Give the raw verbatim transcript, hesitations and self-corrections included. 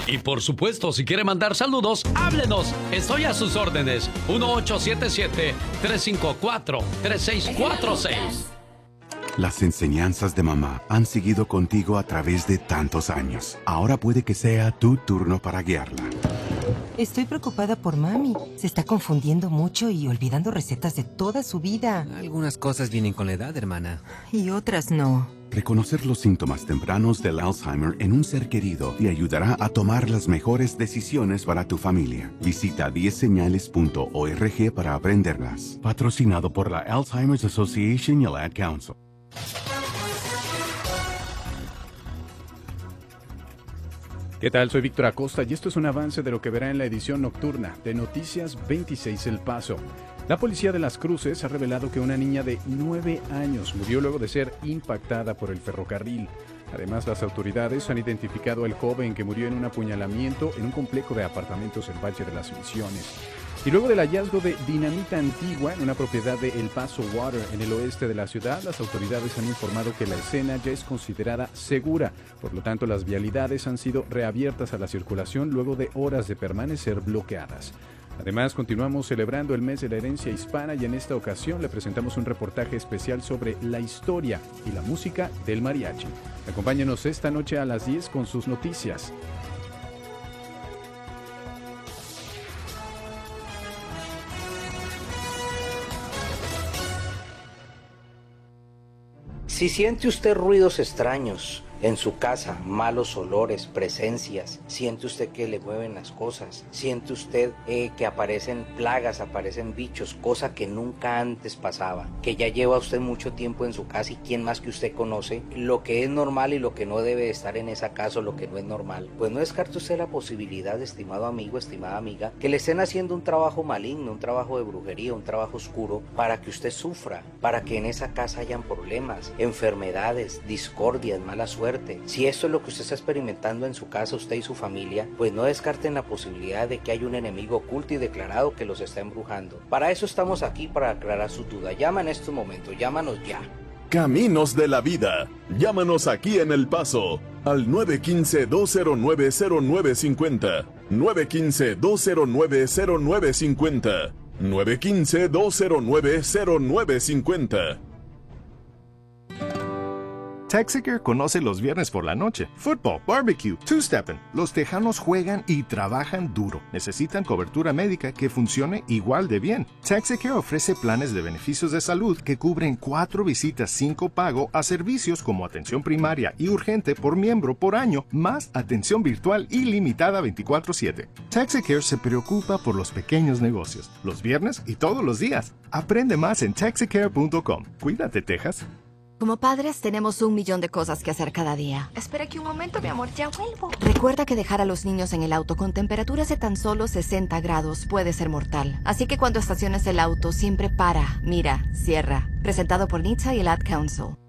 Y por supuesto, si quiere mandar saludos, háblenos. Estoy a sus órdenes. uno ocho siete siete, tres cinco cuatro, tres seis cuatro seis. Las enseñanzas de mamá han seguido contigo a través de tantos años. Ahora puede que sea tu turno para guiarla. Estoy preocupada por mami. Se está confundiendo mucho y olvidando recetas de toda su vida. Algunas cosas vienen con la edad, hermana. Y otras no. Reconocer los síntomas tempranos del Alzheimer en un ser querido te ayudará a tomar las mejores decisiones para tu familia. Visita diez señales punto org para aprenderlas. Patrocinado por la Alzheimer's Association y el Ad Council. ¿Qué tal? Soy Víctor Acosta y esto es un avance de lo que verá en la edición nocturna de Noticias veintiséis El Paso. La policía de Las Cruces ha revelado que una niña de nueve años murió luego de ser impactada por el ferrocarril. Además, las autoridades han identificado al joven que murió en un apuñalamiento en un complejo de apartamentos en Valle de las Misiones. Y luego del hallazgo de dinamita antigua en una propiedad de El Paso Water en el oeste de la ciudad, las autoridades han informado que la escena ya es considerada segura. Por lo tanto, las vialidades han sido reabiertas a la circulación luego de horas de permanecer bloqueadas. Además, continuamos celebrando el mes de la herencia hispana y en esta ocasión le presentamos un reportaje especial sobre la historia y la música del mariachi. Acompáñenos esta noche a las diez con sus noticias. Si siente usted ruidos extraños en su casa, malos olores, presencias, siente usted que le mueven las cosas, siente usted eh, que aparecen plagas, aparecen bichos, cosa que nunca antes pasaba, que ya lleva usted mucho tiempo en su casa y quién más que usted conoce lo que es normal y lo que no debe estar en esa casa o lo que no es normal, pues no descarte usted la posibilidad, estimado amigo, estimada amiga, que le estén haciendo un trabajo maligno, un trabajo de brujería, un trabajo oscuro para que usted sufra, para que en esa casa hayan problemas, enfermedades, discordias, mala suerte. Si esto es lo que usted está experimentando en su casa, usted y su familia, pues no descarten la posibilidad de que hay un enemigo oculto y declarado que los está embrujando. Para eso estamos aquí, para aclarar sus dudas. Llama en estos momentos, llámanos ya. Caminos de la Vida. Llámanos aquí en El Paso al nueve uno cinco, dos cero nueve, cero nueve cinco cero, nueve uno cinco, dos cero nueve, cero nueve cinco cero, nueve uno cinco, dos cero nueve, cero nueve cinco cero. Texacare conoce los viernes por la noche. Football, barbecue, two-stepping. Los tejanos juegan y trabajan duro. Necesitan cobertura médica que funcione igual de bien. Texacare ofrece planes de beneficios de salud que cubren cuatro visitas sin copago a servicios como atención primaria y urgente por miembro por año, más atención virtual ilimitada veinticuatro siete. Texacare se preocupa por los pequeños negocios, los viernes y todos los días. Aprende más en texacare punto com. Cuídate, Texas. Como padres tenemos un millón de cosas que hacer cada día. Espera aquí un momento, mi amor, ya vuelvo. Recuerda que dejar a los niños en el auto con temperaturas de tan solo sesenta grados puede ser mortal. Así que cuando estaciones el auto, siempre para, mira, cierra. Presentado por N H T S A y el Ad Council.